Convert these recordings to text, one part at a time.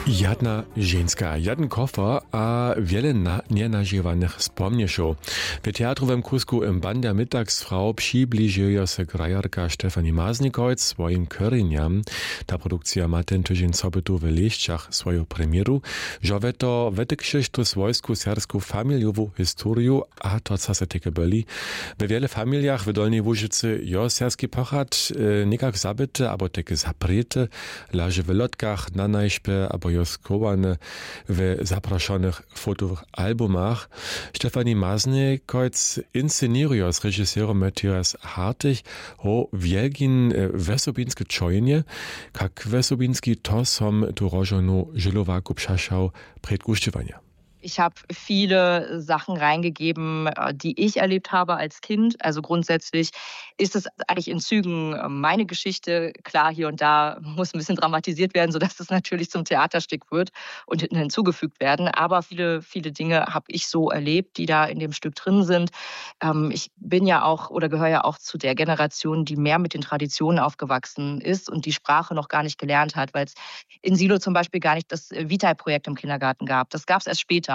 Jedna ženska, jeden kofer a wiele nienażywanych wspomnieszów. W teatrowym kusku im Ban der Mittagsfrau przybliżyła się grajarka Stefanie Maznikowic swoim korzeniom. Ta produkcja ma ten tydzień sobotu w Leszczach swoją premieru, że to wytykrzysz tu swojsku serską familiową historię, a to co se tyke byli. W wiele familiach w Dolnej Łużycy jo serski pochad nikak zabity, albo tyke zapryty, leży w lotkach, na najśpie, albo jo skowane w zapraszonych fotowych albumach. Stefanie Maznikowic insceniruje z reżyserem Matthias Hartig o wielgin wesobinskie czojenie, jak wesobinski to som tu rożonu żylowaku przeszał przed guszczywania. Ich habe viele Sachen reingegeben, die ich erlebt habe als Kind. Also grundsätzlich ist es eigentlich in Zügen meine Geschichte. Klar, hier und da muss ein bisschen dramatisiert werden, sodass es natürlich zum Theaterstück wird und hinzugefügt werden. Aber viele, viele Dinge habe ich so erlebt, die da in dem Stück drin sind. Ich bin ja auch oder gehöre ja auch zu der Generation, die mehr mit den Traditionen aufgewachsen ist und die Sprache noch gar nicht gelernt hat, weil es in Silo zum Beispiel gar nicht das Vitai-Projekt im Kindergarten gab. Das gab es erst später.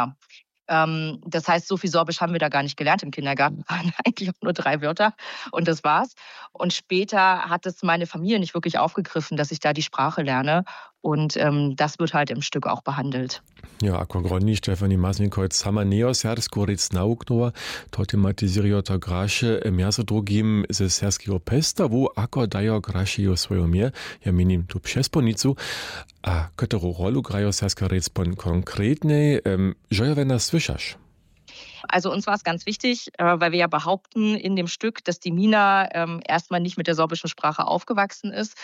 Das heißt, so viel Sorbisch haben wir da gar nicht gelernt im Kindergarten. Waren eigentlich auch nur 3 Wörter und das war's. Und später hat es meine Familie nicht wirklich aufgegriffen, dass ich da die Sprache lerne. Und das wird halt im Stück auch behandelt. Ja, ako gronni Stefanie Maznikowic sama neosersku rec nauknova, to tematizirajo to graše mjaso drugim ze serskiego pestawu, ako dajo grašejo svojo mje, ja menim tu přesponicu, a kterou rolu grajo serska rec pon konkretnej, žojo ve nas slyšaš? Also uns war es ganz wichtig, weil wir ja behaupten in dem Stück, dass die Mina erstmal nicht mit der sorbischen Sprache aufgewachsen ist,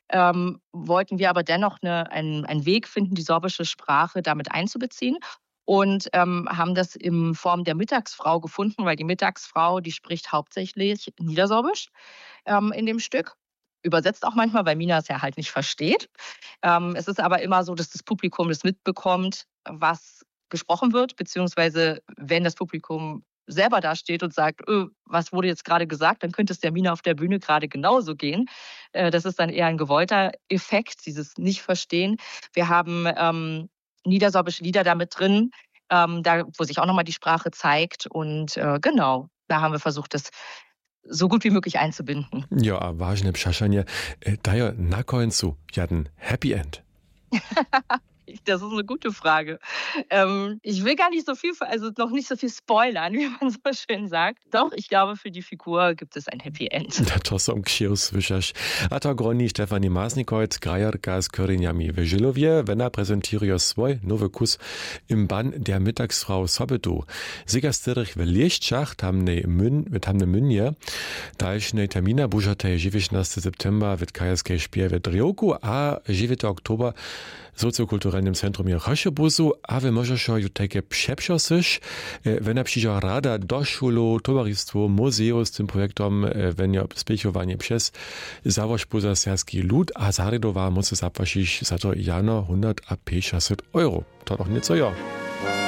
wollten wir aber dennoch einen Weg finden, die sorbische Sprache damit einzubeziehen. Und haben das in Form der Mittagsfrau gefunden, weil die Mittagsfrau, die spricht hauptsächlich Niedersorbisch in dem Stück. Übersetzt auch manchmal, weil Mina es ja halt nicht versteht. Es ist aber immer so, dass das Publikum das mitbekommt, was gesprochen wird, beziehungsweise wenn das Publikum selber da steht und sagt, was wurde jetzt gerade gesagt, dann könnte es der Mina auf der Bühne gerade genauso gehen. Das ist dann eher ein gewollter Effekt, dieses Nicht-Verstehen. Wir haben niedersorbische Lieder da mit drin, da wo sich auch nochmal die Sprache zeigt und genau, da haben wir versucht, das so gut wie möglich einzubinden. Ja, a ważne przeszanie, daje na końcu jeden Happy End. Das ist eine gute Frage. Ich will gar nicht so viel, also noch nicht so viel spoilern, wie man so schön sagt. Doch, ich glaube, für die Figur gibt es ein Happy End. To som ksił słyszasz. A to groni Stefanie Maznikowic, grajarka z korzeniami w Żylowie, wena prezentuje swój nowy kus im Ban der Mittagsfrau sobotu. Sigastyrych w Leszczach, tamnej Münje. Dalszej termina bużatej 19. september w kajerskiej śpiewie w Drioku, a 9. oktober socjokulturalnym centrum Roszobuzu, a wy możesz ju takie przeprzosić, wenn przyjdzie rada do szulu, towarzystwo, muzeum z tym projektom, wenn ja spiechowanie przez zawoż poza serski lud, a zaredowa mocy zapłacić za to jano 150 €. To doch nieco ja.